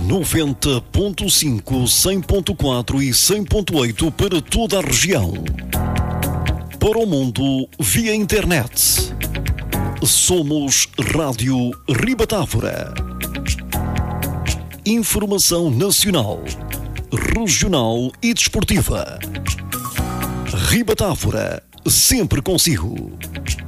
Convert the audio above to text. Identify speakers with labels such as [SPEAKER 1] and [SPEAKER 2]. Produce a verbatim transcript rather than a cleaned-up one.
[SPEAKER 1] noventa ponto cinco, cem ponto quatro e cem ponto oito para toda a região. Para o mundo via internet. Somos Rádio Ribatávora. Informação nacional, regional e desportiva. Ribatávora, sempre consigo.